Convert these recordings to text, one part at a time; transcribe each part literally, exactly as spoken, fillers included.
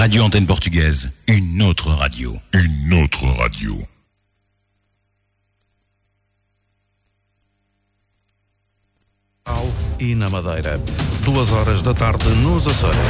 Radio Antenne Portugaise, une autre radio. Une autre radio. E na Madeira, duas horas da tarde nos Açores.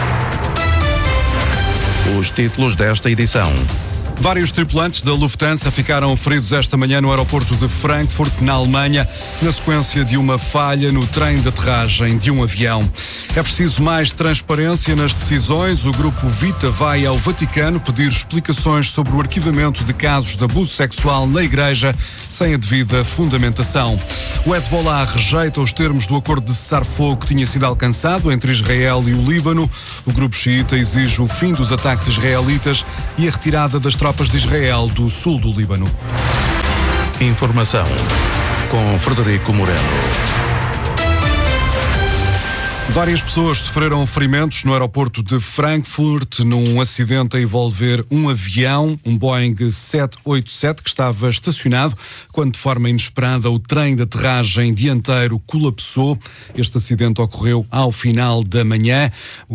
Os títulos desta edição. Vários tripulantes da Lufthansa ficaram feridos esta manhã no aeroporto de Frankfurt, na Alemanha, na sequência de uma falha no trem de aterragem de um avião. É preciso mais transparência nas decisões. O grupo Vita vai ao Vaticano pedir explicações sobre o arquivamento de casos de abuso sexual na Igreja sem a devida fundamentação. O Hezbollah rejeita os termos do acordo de cessar-fogo que tinha sido alcançado entre Israel e o Líbano. O grupo xiita exige o fim dos ataques israelitas e a retirada das tropas de Israel do sul do Líbano. Informação com Frederico Moreno. Várias pessoas sofreram ferimentos no aeroporto de Frankfurt num acidente a envolver um avião, um Boeing sete oito sete, que estava estacionado quando, de forma inesperada, o trem de aterragem dianteiro colapsou. Este acidente ocorreu ao final da manhã.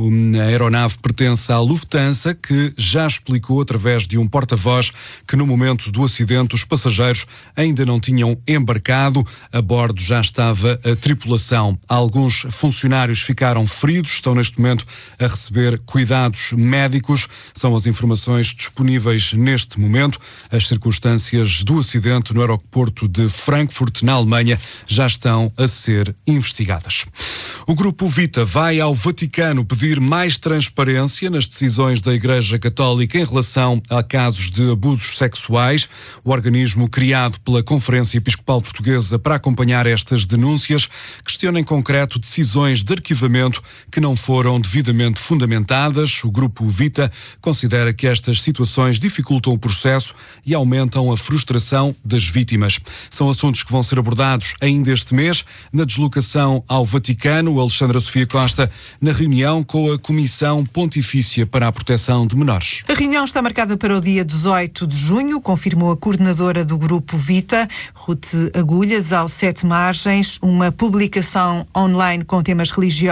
A aeronave pertence à Lufthansa, que já explicou, através de um porta-voz, que no momento do acidente os passageiros ainda não tinham embarcado. A bordo já estava a tripulação. Alguns funcionários ficaram feridos, estão neste momento a receber cuidados médicos. São as informações disponíveis neste momento. As circunstâncias do acidente no aeroporto de Frankfurt, na Alemanha, já estão a ser investigadas. O grupo Vita vai ao Vaticano pedir mais transparência nas decisões da Igreja Católica em relação a casos de abusos sexuais. O organismo criado pela Conferência Episcopal Portuguesa para acompanhar estas denúncias questiona em concreto decisões de arquivamento que não foram devidamente fundamentadas. O grupo Vita considera que estas situações dificultam o processo e aumentam a frustração das vítimas. São assuntos que vão ser abordados ainda este mês na deslocação ao Vaticano. Alexandra Sofia Costa, na reunião com a Comissão Pontifícia para a Proteção de Menores. A reunião está marcada para o dia dezoito de junho, confirmou a coordenadora do grupo Vita, Ruth Agulhas, ao Sete Margens, uma publicação online com temas religiosos.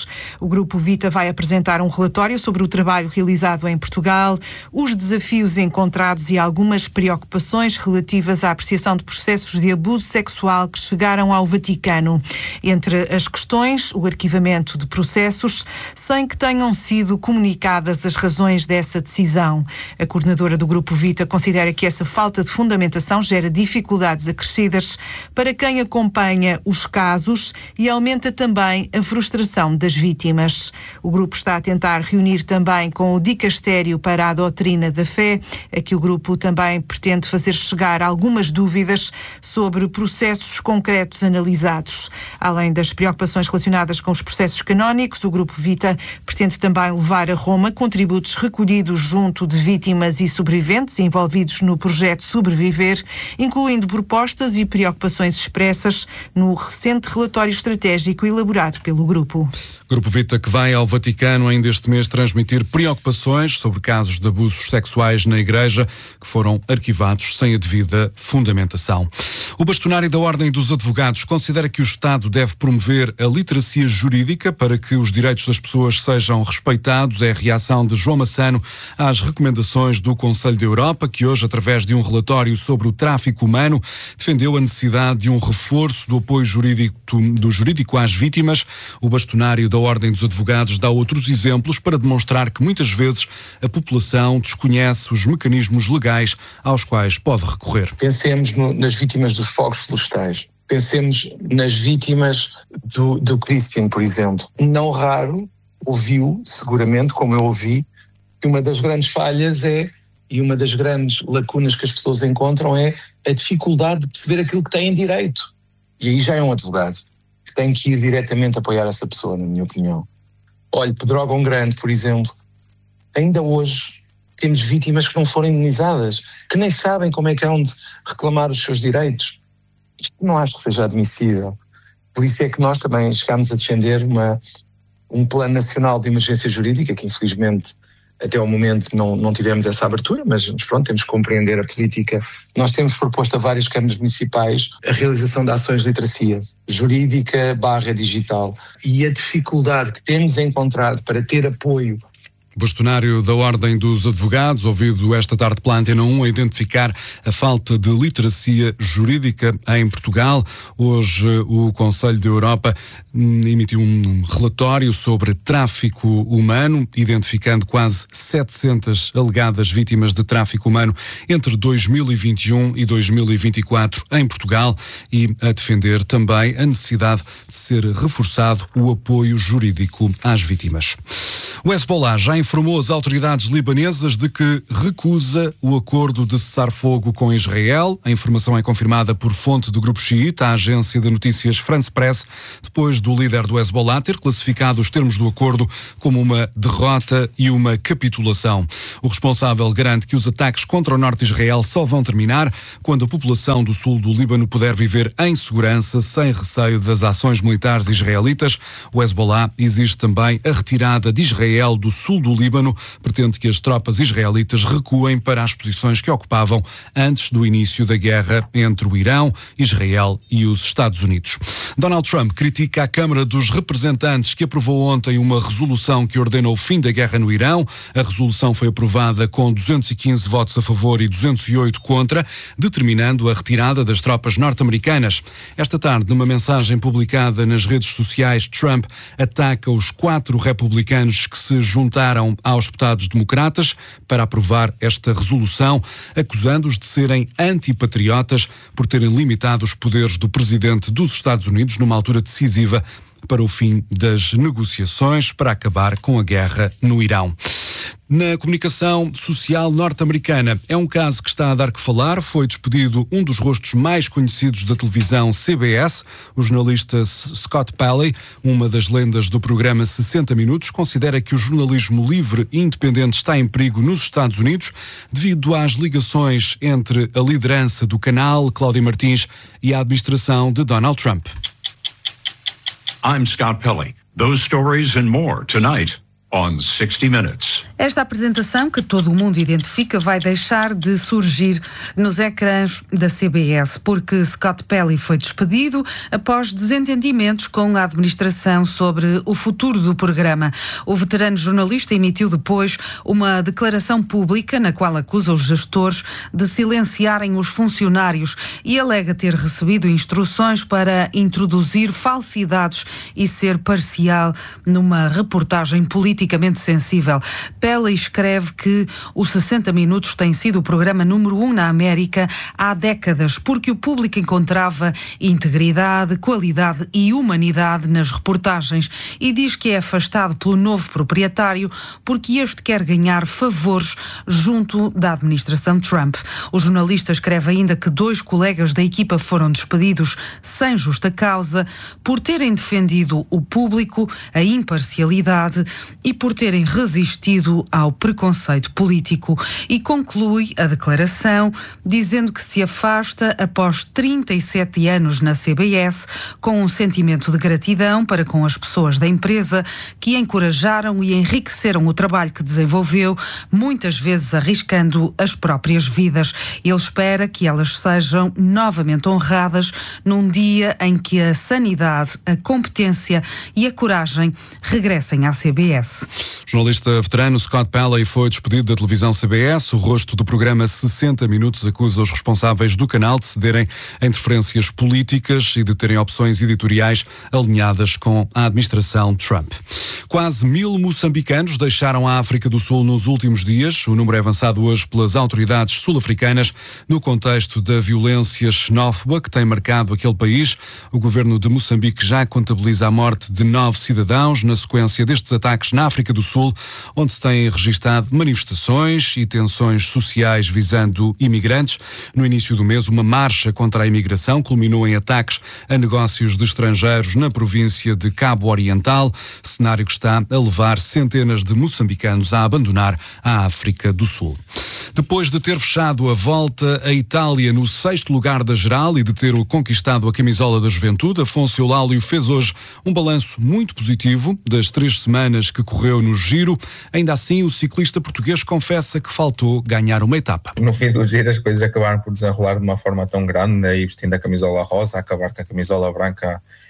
O grupo Vita vai apresentar um relatório sobre o trabalho realizado em Portugal, os desafios encontrados e algumas preocupações relativas à apreciação de processos de abuso sexual que chegaram ao Vaticano. Entre as questões, o arquivamento de processos sem que tenham sido comunicadas as razões dessa decisão. A coordenadora do grupo Vita considera que essa falta de fundamentação gera dificuldades acrescidas para quem acompanha os casos e aumenta também a frustração das vítimas. O grupo está a tentar reunir também com o Dicastério para a Doutrina da Fé. Aqui o grupo também pretende fazer chegar algumas dúvidas sobre processos concretos analisados. Além das preocupações relacionadas com os processos canónicos, o grupo Vita pretende também levar a Roma contributos recolhidos junto de vítimas e sobreviventes envolvidos no projeto Sobreviver, incluindo propostas e preocupações expressas no recente relatório estratégico elaborado pelo grupo. Grupo Vita que vai ao Vaticano ainda este mês transmitir preocupações sobre casos de abusos sexuais na Igreja que foram arquivados sem a devida fundamentação. O bastonário da Ordem dos Advogados considera que o Estado deve promover a literacia jurídica para que os direitos das pessoas sejam respeitados. É a reação de João Massano às recomendações do Conselho da Europa, que hoje, através de um relatório sobre o tráfico humano, defendeu a necessidade de um reforço do apoio jurídico, do jurídico às vítimas. O bastonário da Ordem dos Advogados dá outros exemplos para demonstrar que muitas vezes a população desconhece os mecanismos legais aos quais pode recorrer. Pensemos no, nas vítimas dos fogos florestais. Pensemos nas vítimas do, do Christian, por exemplo. Não raro ouviu, seguramente, como eu ouvi, que uma das grandes falhas é, e uma das grandes lacunas que as pessoas encontram é a dificuldade de perceber aquilo que têm direito. E aí já é um advogado que tem que ir diretamente apoiar essa pessoa, na minha opinião. Olhe, Pedrógão Grande, por exemplo, ainda hoje temos vítimas que não foram indenizadas, que nem sabem como é que hão de reclamar os seus direitos. Isto não acho que seja admissível. Por isso é que nós também chegámos a defender uma, um plano nacional de emergência jurídica, que infelizmente até ao momento não, não tivemos essa abertura, mas pronto, temos que compreender a política. Nós temos proposto a várias câmaras municipais a realização de ações de literacia jurídica barra digital. E a dificuldade que temos encontrado para ter apoio Bastonário da Ordem dos Advogados, ouvido esta tarde pela Antena um, a identificar a falta de literacia jurídica em Portugal. Hoje o Conselho da Europa emitiu um relatório sobre tráfico humano, identificando quase setecentas alegadas vítimas de tráfico humano entre dois mil e vinte e um e dois mil e vinte e quatro em Portugal, e a defender também a necessidade de ser reforçado o apoio jurídico às vítimas. O Hezbollah já informou as autoridades libanesas de que recusa o acordo de cessar-fogo com Israel. A informação é confirmada por fonte do grupo xiita, a agência de notícias France Press, depois do líder do Hezbollah ter classificado os termos do acordo como uma derrota e uma capitulação. O responsável garante que os ataques contra o norte de Israel só vão terminar quando a população do sul do Líbano puder viver em segurança, sem receio das ações militares israelitas. O Hezbollah exige também a retirada de Israel do sul do Líbano, pretende que as tropas israelitas recuem para as posições que ocupavam antes do início da guerra entre o Irão, Israel e os Estados Unidos. Donald Trump critica a Câmara dos Representantes, que aprovou ontem uma resolução que ordena o fim da guerra no Irão. A resolução foi aprovada com duzentos e quinze votos a favor e duzentos e oito contra, determinando a retirada das tropas norte-americanas. Esta tarde, numa mensagem publicada nas redes sociais, Trump ataca os quatro republicanos que se juntaram aos deputados democratas para aprovar esta resolução, acusando-os de serem antipatriotas por terem limitado os poderes do presidente dos Estados Unidos numa altura decisiva para o fim das negociações para acabar com a guerra no Irão. Na comunicação social norte-americana, é um caso que está a dar que falar. Foi despedido um dos rostos mais conhecidos da televisão C B S. O jornalista Scott Pelley, uma das lendas do programa sessenta minutos, considera que o jornalismo livre e independente está em perigo nos Estados Unidos devido às ligações entre a liderança do canal, Cláudia Martins, e a administração de Donald Trump. I'm Scott Pelley. Those stories and more tonight on sixty minutes. Esta apresentação, que todo o mundo identifica, vai deixar de surgir nos ecrãs da C B S, porque Scott Pelley foi despedido após desentendimentos com a administração sobre o futuro do programa. O veterano jornalista emitiu depois uma declaração pública na qual acusa os gestores de silenciarem os funcionários e alega ter recebido instruções para introduzir falsidades e ser parcial numa reportagem politicamente sensível. Pelley escreve que o sessenta minutos tem sido o programa número um na América há décadas, porque o público encontrava integridade, qualidade e humanidade nas reportagens, e diz que é afastado pelo novo proprietário porque este quer ganhar favores junto da administração Trump. O jornalista escreve ainda que dois colegas da equipa foram despedidos sem justa causa por terem defendido o público, a imparcialidade e por terem resistido ao preconceito político, e conclui a declaração dizendo que se afasta após trinta e sete anos na C B S com um sentimento de gratidão para com as pessoas da empresa que encorajaram e enriqueceram o trabalho que desenvolveu, muitas vezes arriscando as próprias vidas. Ele espera que elas sejam novamente honradas num dia em que a sanidade, a competência e a coragem regressem à C B S. O jornalista veterano Scott Pelley foi despedido da televisão C B S. O rosto do programa sessenta minutos acusa os responsáveis do canal de cederem a interferências políticas e de terem opções editoriais alinhadas com a administração Trump. Quase mil moçambicanos deixaram a África do Sul nos últimos dias. O número é avançado hoje pelas autoridades sul-africanas no contexto da violência xenófoba que tem marcado aquele país. O governo de Moçambique já contabiliza a morte de nove cidadãos na sequência destes ataques na África do Sul, onde se têm registado manifestações e tensões sociais visando imigrantes. No início do mês, uma marcha contra a imigração culminou em ataques a negócios de estrangeiros na província de Cabo Oriental, cenário que está a levar centenas de moçambicanos a abandonar a África do Sul. Depois de ter fechado a volta à Itália no sexto lugar da geral e de ter conquistado a camisola da juventude, Afonso Eulálio fez hoje um balanço muito positivo das três semanas que correu no Giro. Ainda assim, o ciclista português confessa que faltou ganhar uma etapa. No fim do Giro as coisas acabaram por desenrolar de uma forma tão grande, aí vestindo a camisola rosa, a acabar com a camisola branca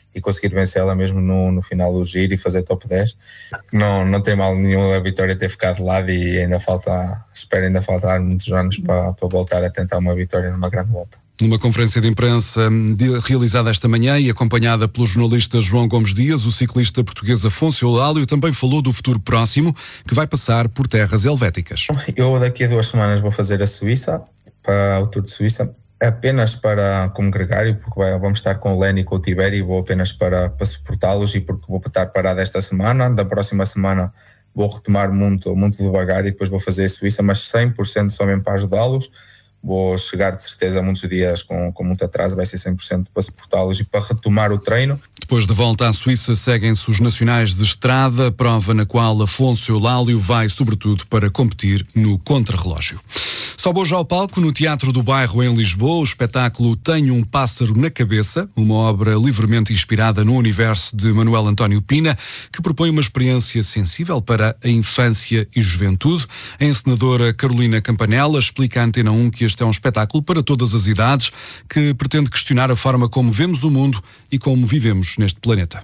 e conseguir vencê-la mesmo no, no final do giro e fazer top dez. Não, não tem mal nenhum a vitória ter ficado de lado e ainda falta, espero ainda faltar muitos anos para, para voltar a tentar uma vitória numa grande volta. Numa conferência de imprensa de, realizada esta manhã e acompanhada pelo jornalista João Gomes Dias, o ciclista português Afonso Eulálio também falou do futuro próximo, que vai passar por terras helvéticas. Eu daqui a duas semanas vou fazer a Suíça, para o Tour de Suíça, apenas para como gregário, porque vai, vamos estar com o Lenny e com o Tiberi e vou apenas para, para suportá-los e porque vou estar parado esta semana. Da próxima semana vou retomar muito, muito devagar e depois vou fazer a Suíça, mas cem por cento só mesmo para ajudá-los. Vou chegar de certeza muitos dias com, com muito atraso, vai ser cem por cento para suportá-los e para retomar o treino. Depois da volta à Suíça seguem-se os nacionais de estrada, prova na qual Afonso Eulálio vai sobretudo para competir no contrarrelógio. Sobe hoje ao palco no Teatro do Bairro em Lisboa o espetáculo Tenho um Pássaro na Cabeça, uma obra livremente inspirada no universo de Manuel António Pina, que propõe uma experiência sensível para a infância e juventude. A encenadora Carolina Campanella explica à Antena um que este é um espetáculo para todas as idades que pretende questionar a forma como vemos o mundo e como vivemos neste planeta.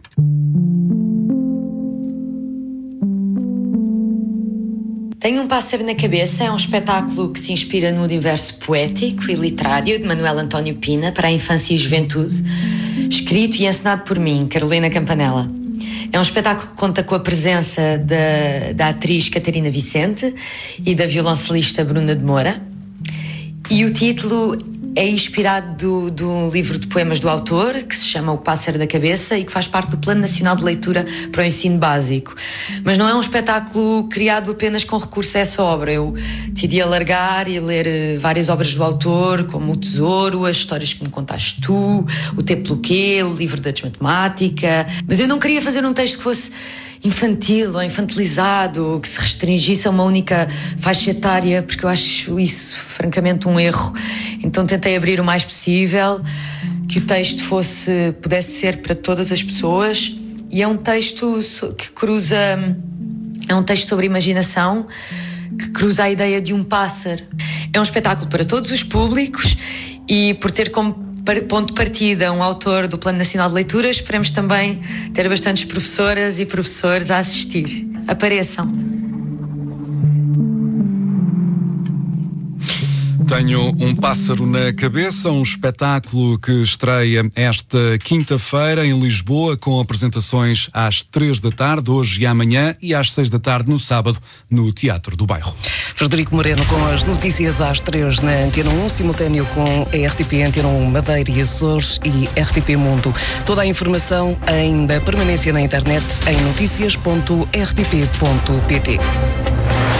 Tenho um Pássaro na Cabeça é um espetáculo que se inspira no universo poético e literário de Manuel António Pina para a infância e juventude, escrito e encenado por mim, Carolina Campanella. É um espetáculo que conta com a presença da, da atriz Catarina Vicente e da violoncelista Bruna de Moura. E o título é inspirado do, do livro de poemas do autor, que se chama O Pássaro da Cabeça e que faz parte do Plano Nacional de Leitura para o Ensino Básico. Mas não é um espetáculo criado apenas com recurso a essa obra. Eu decidi alargar e ler várias obras do autor, como O Tesouro, As Histórias que Me Contaste Tu, O T pelo Quê, O Livro da Desmatemática. Mas eu não queria fazer um texto que fosse infantil ou infantilizado, que se restringisse a uma única faixa etária, porque eu acho isso francamente um erro. Então tentei abrir o mais possível, que o texto fosse, pudesse ser para todas as pessoas, e é um texto que cruza, é um texto sobre imaginação, que cruza a ideia de um pássaro. É um espetáculo para todos os públicos e por ter como ponto de partida um autor do Plano Nacional de Leitura, esperemos também ter bastantes professoras e professores a assistir. Apareçam. Tenho um Pássaro na Cabeça, um espetáculo que estreia esta quinta-feira em Lisboa, com apresentações às três da tarde, hoje e amanhã, e às seis da tarde no sábado, no Teatro do Bairro. Frederico Moreno com as notícias às três na Antena um, simultâneo com a R T P Antena um Madeira e Açores e R T P Mundo. Toda a informação ainda permanência na internet em noticias ponto r t p ponto p t.